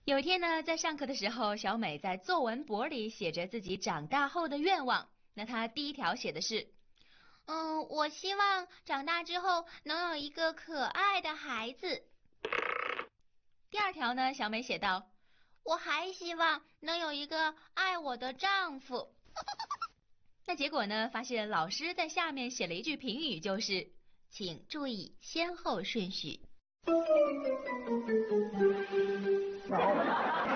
有一天呢，在上课的时候，小美在作文簿里写着自己长大后的愿望。那她第一条写的是， 我希望长大之后能有一个可爱的孩子。 第二条呢，小美写道， 我还希望能有一个爱我的丈夫。 那结果呢，发现老师在下面写了一句评语，就是请注意先后顺序。